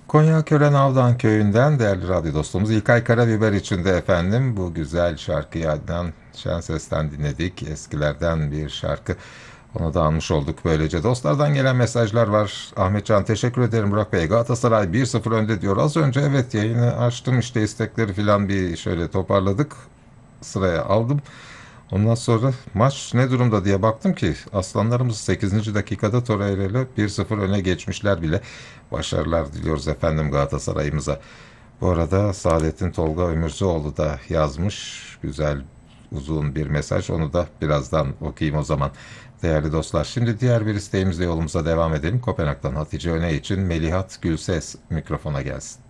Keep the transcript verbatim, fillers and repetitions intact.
Konya Körenavdan köyünden değerli radyo dostumuz İlkay Karabiber için de efendim bu güzel şarkıyı Adnan Şenses'ten dinledik. Eskilerden bir şarkı. Onu da almış olduk böylece. Dostlardan gelen mesajlar var. Ahmetcan teşekkür ederim Burak Bey. Galatasaray bir sıfır önde diyor. Az önce evet yayını açtım işte istekleri falan bir şöyle toparladık. Sıraya aldım. Ondan sonra maç ne durumda diye baktım ki aslanlarımız sekizinci dakikada Torreira ile bir sıfır öne geçmişler bile. Başarılar diliyoruz efendim Galatasaray'ımıza. Bu arada Saadettin Tolga Ömürzüoğlu da yazmış. Güzel uzun bir mesaj. Onu da birazdan okuyayım o zaman. Değerli dostlar, şimdi diğer bir isteğimizle yolumuza devam edelim. Kopenhag'dan Hatice Öne için Melihat Gülses mikrofona gelsin.